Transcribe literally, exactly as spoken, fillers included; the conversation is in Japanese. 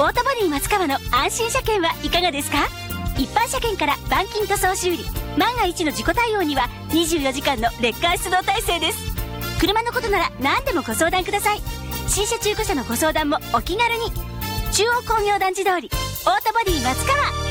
オートボディ松川の安心車検はいかがですか？一般車検から板金塗装修理、万が一の事故対応にはにじゅうよじかんのレッカー出動体制です。車のことなら何でもご相談ください。新車中古車のご相談もお気軽に。中央工業団地通りオートボディ松川。